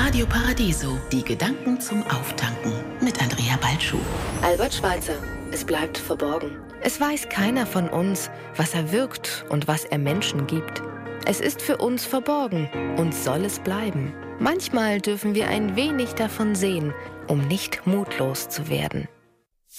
Radio Paradiso, die Gedanken zum Auftanken mit Andrea Balschuh. Albert Schweitzer, es bleibt verborgen. Es weiß keiner von uns, was er wirkt und was er Menschen gibt. Es ist für uns verborgen und soll es bleiben. Manchmal dürfen wir ein wenig davon sehen, um nicht mutlos zu werden.